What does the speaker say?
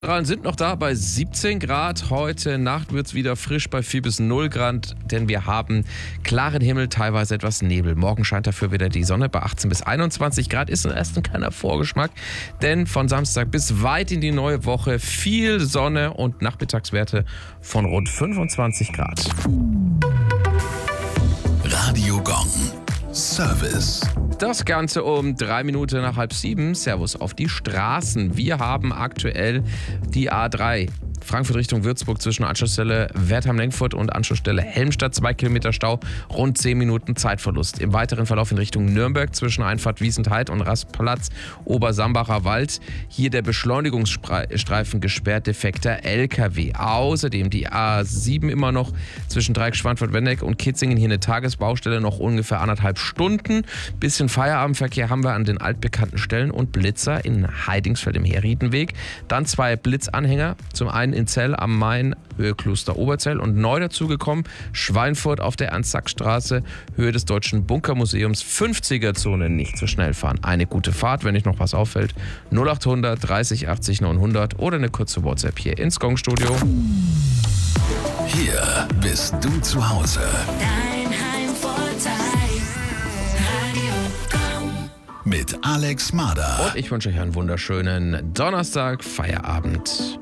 Sind noch da bei 17 Grad. Heute Nacht wird es wieder frisch bei 4 bis 0 Grad, denn wir haben klaren Himmel, teilweise etwas Nebel. Morgen scheint dafür wieder die Sonne bei 18 bis 21 Grad. Ist erst ein kleiner Vorgeschmack, denn von Samstag bis weit in die neue Woche viel Sonne und Nachmittagswerte von rund 25 Grad. Radio Gong. Service. Das Ganze um 3 Minuten nach 6:30. Servus auf die Straßen. Wir haben aktuell die A3. Frankfurt Richtung Würzburg zwischen Anschlussstelle Wertheim-Lenkfurt und Anschlussstelle Helmstadt. 2 Kilometer Stau, rund 10 Minuten Zeitverlust. Im weiteren Verlauf in Richtung Nürnberg zwischen Einfahrt Wiesentheid und Rastplatz Obersambacher Wald. Hier der Beschleunigungsstreifen gesperrt, defekter LKW. Außerdem die A7 immer noch zwischen Dreieck Schweinfurt-Wendeck und Kitzingen. Hier eine Tagesbaustelle, noch ungefähr 1,5 Stunden. Bisschen Feierabendverkehr haben wir an den altbekannten Stellen und Blitzer in Heidingsfeld im Herriedenweg. Dann 2 Blitzanhänger. Zum einen in Zell am Main, Höhe Kloster Oberzell, und neu dazugekommen Schweinfurt auf der Ernst-Sachs-Straße, Höhe des Deutschen Bunkermuseums. 50er-Zone, nicht so schnell fahren. Eine gute Fahrt, wenn euch noch was auffällt. 0800 30 80 900 oder eine kurze WhatsApp hier ins Gong-Studio. Hier bist du zu Hause. Dein Heimvorteil, Radio Gong. Mit Alex Mader. Und ich wünsche euch einen wunderschönen Donnerstag, Feierabend.